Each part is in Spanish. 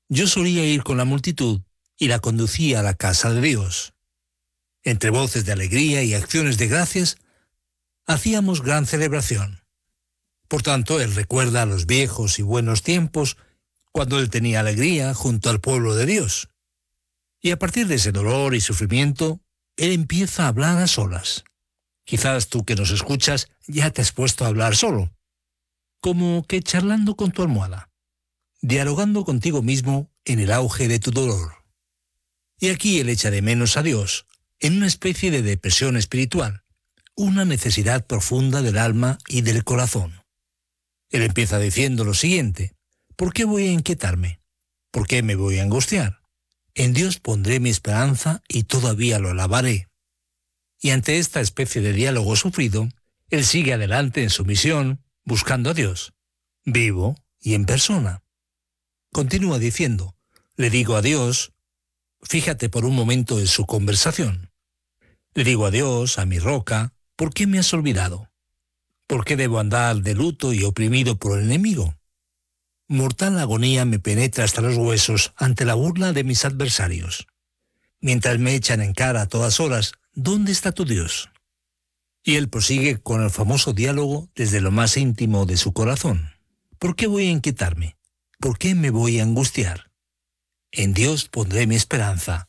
Yo solía ir con la multitud y la conducía a la casa de Dios. Entre voces de alegría y acciones de gracias, hacíamos gran celebración. Por tanto, él recuerda los viejos y buenos tiempos cuando él tenía alegría junto al pueblo de Dios. Y a partir de ese dolor y sufrimiento, él empieza a hablar a solas. Quizás tú que nos escuchas ya te has puesto a hablar solo, como que charlando con tu almohada, dialogando contigo mismo en el auge de tu dolor. Y aquí él echa de menos a Dios, en una especie de depresión espiritual, una necesidad profunda del alma y del corazón. Él empieza diciendo lo siguiente: ¿por qué voy a inquietarme? ¿Por qué me voy a angustiar? En Dios pondré mi esperanza y todavía lo alabaré. Y ante esta especie de diálogo sufrido, él sigue adelante en su misión, buscando a Dios, vivo y en persona. Continúa diciendo: le digo a Dios, fíjate por un momento en su conversación. Le digo a Dios, a mi roca, ¿por qué me has olvidado? ¿Por qué debo andar de luto y oprimido por el enemigo? Mortal agonía me penetra hasta los huesos ante la burla de mis adversarios. Mientras me echan en cara a todas horas, ¿dónde está tu Dios? Y él prosigue con el famoso diálogo desde lo más íntimo de su corazón. ¿Por qué voy a inquietarme? ¿Por qué me voy a angustiar? En Dios pondré mi esperanza,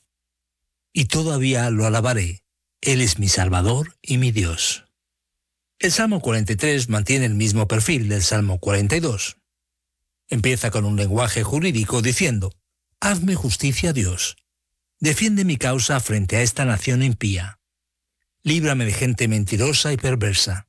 y todavía lo alabaré. Él es mi Salvador y mi Dios. El Salmo 43 mantiene el mismo perfil del Salmo 42. Empieza con un lenguaje jurídico diciendo: hazme justicia, Dios. Defiende mi causa frente a esta nación impía. Líbrame de gente mentirosa y perversa.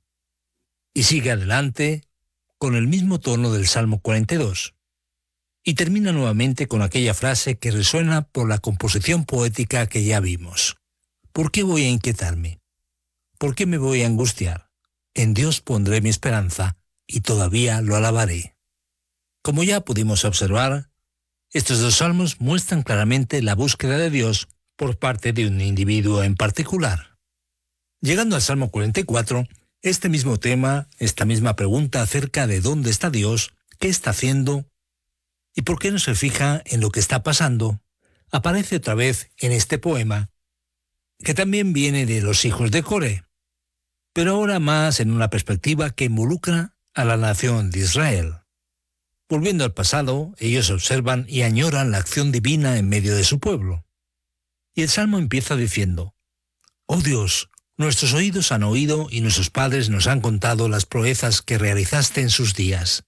Y sigue adelante con el mismo tono del Salmo 42. Y termina nuevamente con aquella frase que resuena por la composición poética que ya vimos. ¿Por qué voy a inquietarme? ¿Por qué me voy a angustiar? En Dios pondré mi esperanza y todavía lo alabaré. Como ya pudimos observar, estos dos salmos muestran claramente la búsqueda de Dios por parte de un individuo en particular. Llegando al Salmo 44, este mismo tema, esta misma pregunta acerca de dónde está Dios, qué está haciendo y por qué no se fija en lo que está pasando, aparece otra vez en este poema, que también viene de los hijos de Coré, pero ahora más en una perspectiva que involucra a la nación de Israel. Volviendo al pasado, ellos observan y añoran la acción divina en medio de su pueblo. Y el Salmo empieza diciendo: «Oh Dios, nuestros oídos han oído y nuestros padres nos han contado las proezas que realizaste en sus días,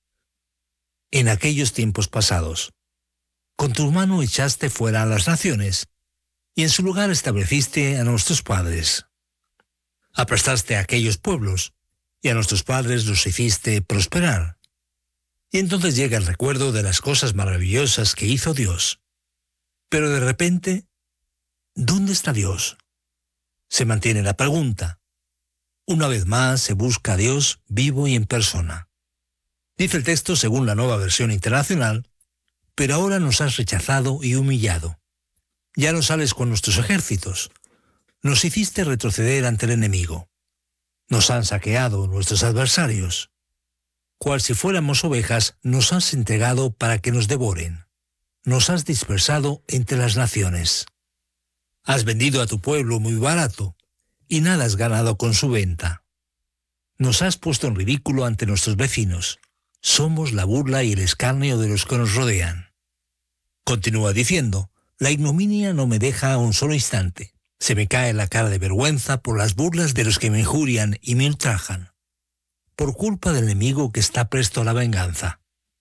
en aquellos tiempos pasados. Con tu mano echaste fuera a las naciones, y en su lugar estableciste a nuestros padres. Aplastaste a aquellos pueblos, y a nuestros padres los hiciste prosperar». Y entonces llega el recuerdo de las cosas maravillosas que hizo Dios. Pero de repente, ¿dónde está Dios? Se mantiene la pregunta. Una vez más se busca a Dios vivo y en persona. Dice el texto según la Nueva Versión Internacional: «Pero ahora nos has rechazado y humillado. Ya no sales con nuestros ejércitos. Nos hiciste retroceder ante el enemigo. Nos han saqueado nuestros adversarios. Cual si fuéramos ovejas, nos has entregado para que nos devoren. Nos has dispersado entre las naciones. Has vendido a tu pueblo muy barato, y nada has ganado con su venta. Nos has puesto en ridículo ante nuestros vecinos. Somos la burla y el escarnio de los que nos rodean». Continúa diciendo: «La ignominia no me deja un solo instante. Se me cae la cara de vergüenza por las burlas de los que me injurian y me ultrajan, por culpa del enemigo que está presto a la venganza».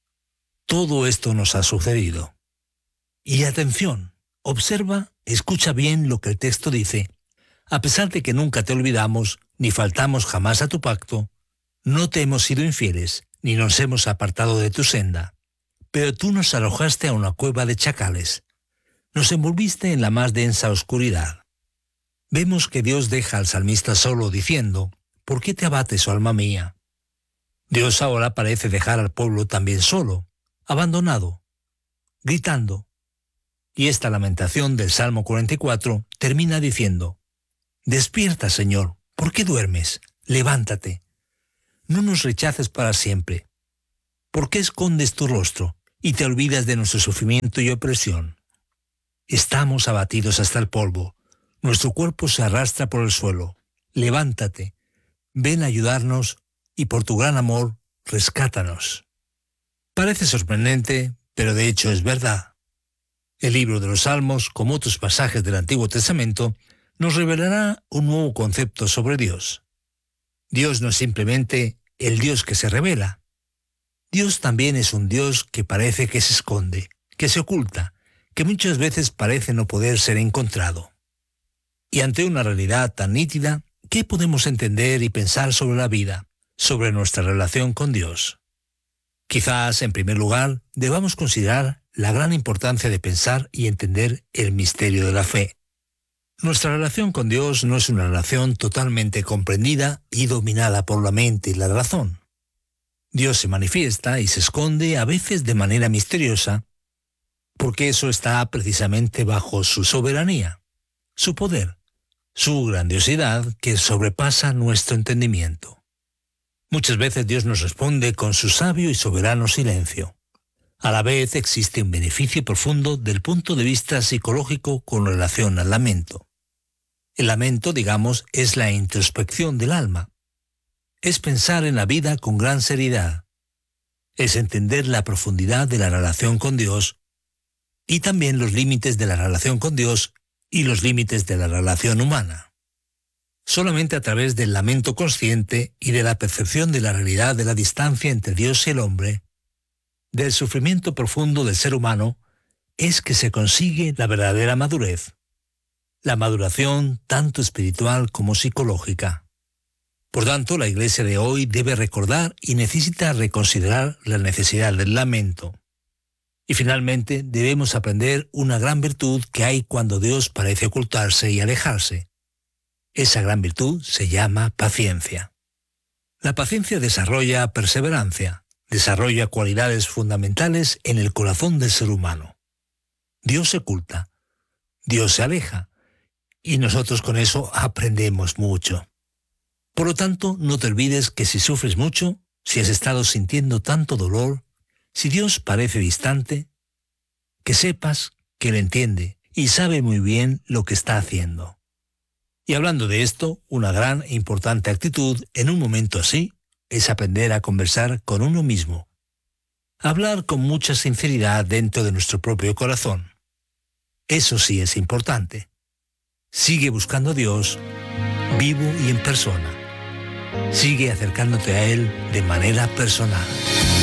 Todo esto nos ha sucedido. Y atención, observa, escucha bien lo que el texto dice. A pesar de que nunca te olvidamos, ni faltamos jamás a tu pacto, no te hemos sido infieles, ni nos hemos apartado de tu senda. Pero tú nos arrojaste a una cueva de chacales. Nos envolviste en la más densa oscuridad. Vemos que Dios deja al salmista solo diciendo: «¿Por qué te abates, oh alma mía?». Dios ahora parece dejar al pueblo también solo, abandonado, gritando. Y esta lamentación del Salmo 44 termina diciendo: «Despierta, Señor, ¿por qué duermes? Levántate. No nos rechaces para siempre. ¿Por qué escondes tu rostro y te olvidas de nuestro sufrimiento y opresión. Estamos abatidos hasta el polvo. Nuestro cuerpo se arrastra por el suelo. Levántate, ven a ayudarnos y por tu gran amor, rescátanos. Parece sorprendente, pero de hecho es verdad. El libro de los Salmos, como otros pasajes del Antiguo Testamento, nos revelará un nuevo concepto sobre Dios. Dios no es simplemente el Dios que se revela. Dios también es un Dios que parece que se esconde, que se oculta, que muchas veces parece no poder ser encontrado. Y ante una realidad tan nítida, ¿qué podemos entender y pensar sobre la vida, sobre nuestra relación con Dios? Quizás, en primer lugar, debamos considerar la gran importancia de pensar y entender el misterio de la fe. Nuestra relación con Dios no es una relación totalmente comprendida y dominada por la mente y la razón. Dios se manifiesta y se esconde a veces de manera misteriosa, porque eso está precisamente bajo su soberanía, su poder, su grandiosidad que sobrepasa nuestro entendimiento. Muchas veces Dios nos responde con su sabio y soberano silencio. A la vez existe un beneficio profundo del punto de vista psicológico con relación al lamento. El lamento, digamos, es la introspección del alma. Es pensar en la vida con gran seriedad. Es entender la profundidad de la relación con Dios y también los límites de la relación con Dios y los límites de la relación humana. Solamente a través del lamento consciente y de la percepción de la realidad de la distancia entre Dios y el hombre, del sufrimiento profundo del ser humano, es que se consigue la verdadera madurez, la maduración tanto espiritual como psicológica. Por tanto, la Iglesia de hoy debe recordar y necesita reconsiderar la necesidad del lamento. Y finalmente, debemos aprender una gran virtud que hay cuando Dios parece ocultarse y alejarse. Esa gran virtud se llama paciencia. La paciencia desarrolla perseverancia, desarrolla cualidades fundamentales en el corazón del ser humano. Dios se oculta, Dios se aleja, y nosotros con eso aprendemos mucho. Por lo tanto, no te olvides que si sufres mucho, si has estado sintiendo tanto dolor, si Dios parece distante, que sepas que Él entiende y sabe muy bien lo que está haciendo. Y hablando de esto, una gran e importante actitud en un momento así es aprender a conversar con uno mismo. Hablar con mucha sinceridad dentro de nuestro propio corazón. Eso sí es importante. Sigue buscando a Dios, vivo y en persona. Sigue acercándote a Él de manera personal.